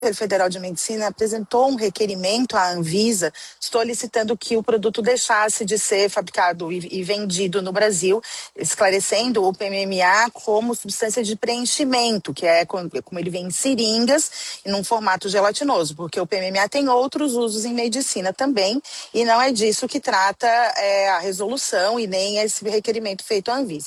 Federal de Medicina apresentou um requerimento à Anvisa solicitando que o produto deixasse de ser fabricado e vendido no Brasil, esclarecendo o PMMA como substância de preenchimento, que é como ele vem em seringas e num formato gelatinoso, porque o PMMA tem outros usos em medicina também, e não é disso que trata a resolução e nem esse requerimento feito à Anvisa.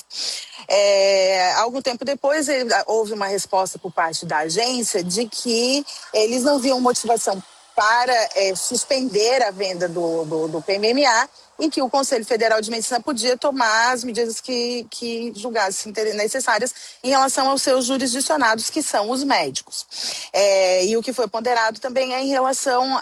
Algum tempo depois, houve uma resposta por parte da agência de que eles não viam motivação para suspender a venda do PMMA e que o Conselho Federal de Medicina podia tomar as medidas que julgassem necessárias em relação aos seus jurisdicionados, que são os médicos. E o que foi ponderado também é em relação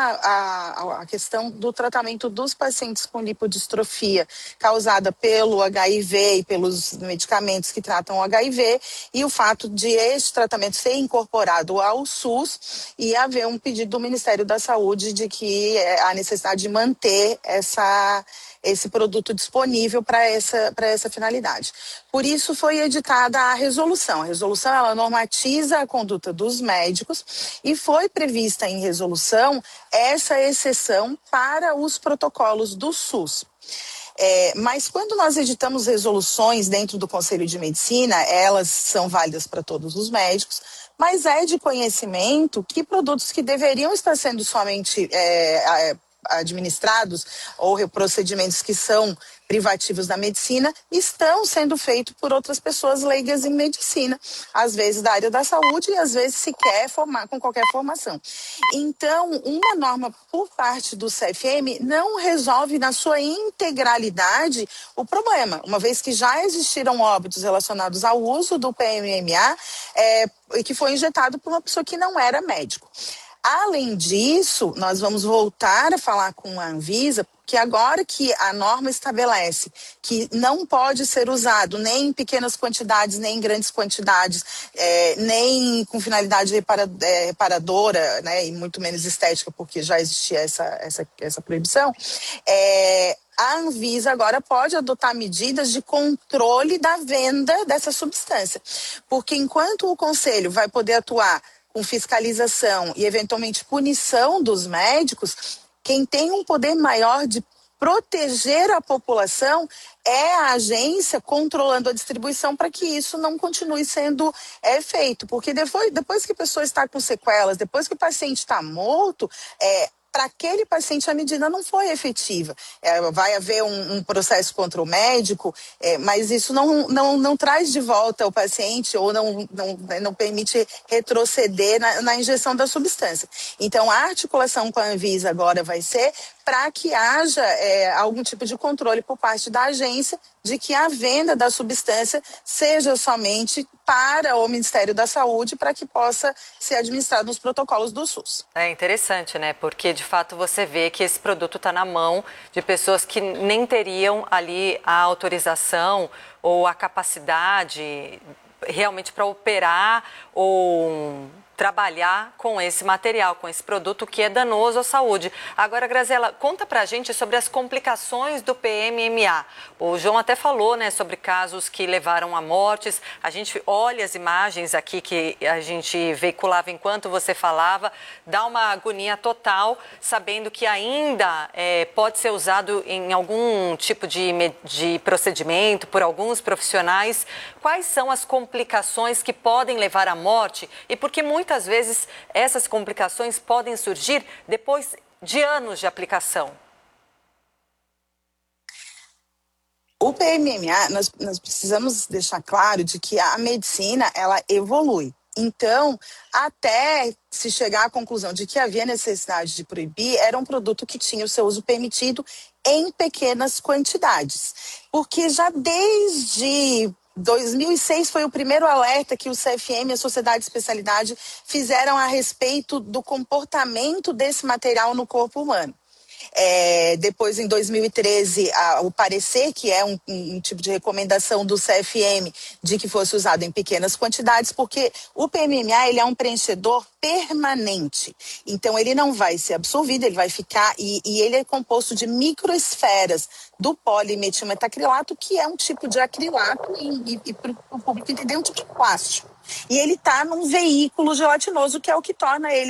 à questão do tratamento dos pacientes com lipodistrofia causada pelo HIV e pelos medicamentos que tratam o HIV, e o fato de este tratamento ser incorporado ao SUS e haver um pedido do Ministério da Saúde de que há necessidade de manter esse produto disponível para essa finalidade. Por isso foi editada a resolução. A resolução, ela normatiza a conduta dos médicos e foi prevista em resolução essa exceção para os protocolos do SUS. Mas quando nós editamos resoluções dentro do Conselho de Medicina, elas são válidas para todos os médicos, mas é de conhecimento que produtos que deveriam estar sendo somente administrados ou procedimentos que são privativos da medicina estão sendo feitos por outras pessoas leigas em medicina, às vezes da área da saúde e às vezes sequer com qualquer formação. Então, uma norma por parte do CFM não resolve na sua integralidade o problema, uma vez que já existiram óbitos relacionados ao uso do PMMA e que foi injetado por uma pessoa que não era médico. Além disso, nós vamos voltar a falar com a Anvisa, que agora que a norma estabelece que não pode ser usado nem em pequenas quantidades, nem em grandes quantidades, nem com finalidade reparadora, né, e muito menos estética, porque já existia essa proibição, a Anvisa agora pode adotar medidas de controle da venda dessa substância. Porque enquanto o Conselho vai poder atuar com fiscalização e, eventualmente, punição dos médicos, quem tem um poder maior de proteger a população é a agência controlando a distribuição para que isso não continue sendo feito. Porque depois que a pessoa está com sequelas, depois que o paciente está morto, para aquele paciente a medida não foi efetiva. Vai haver um processo contra o médico, mas isso não traz de volta o paciente ou não permite retroceder na injeção da substância. Então, a articulação com a Anvisa agora vai ser para que haja algum tipo de controle por parte da agência de que a venda da substância seja somente para o Ministério da Saúde, para que possa ser administrado nos protocolos do SUS. É interessante, né? Porque, de fato, você vê que esse produto está na mão de pessoas que nem teriam ali a autorização ou a capacidade realmente para operar ou trabalhar com esse material, com esse produto que é danoso à saúde. Agora, Graziela, conta pra gente sobre as complicações do PMMA. O João até falou, né, sobre casos que levaram a mortes. A gente olha as imagens aqui que a gente veiculava enquanto você falava, dá uma agonia total, sabendo que ainda pode ser usado em algum tipo de procedimento por alguns profissionais. Quais são as complicações que podem levar à morte e por que muitas vezes essas complicações podem surgir depois de anos de aplicação? O PMMA, nós precisamos deixar claro de que a medicina, ela evolui. Então, até se chegar à conclusão de que havia necessidade de proibir, era um produto que tinha o seu uso permitido em pequenas quantidades. Porque já desde 2006 foi o primeiro alerta que o CFM e a Sociedade de Especialidade fizeram a respeito do comportamento desse material no corpo humano. Depois, em 2013, o parecer, que é um tipo de recomendação do CFM, de que fosse usado em pequenas quantidades, porque o PMMA ele é um preenchedor permanente. Então, ele não vai ser absorvido, ele vai ficar, e ele é composto de microesferas do polimetilmetacrilato, que é um tipo de acrilato, e para o público entender, um tipo de plástico. E ele está num veículo gelatinoso, que é o que torna ele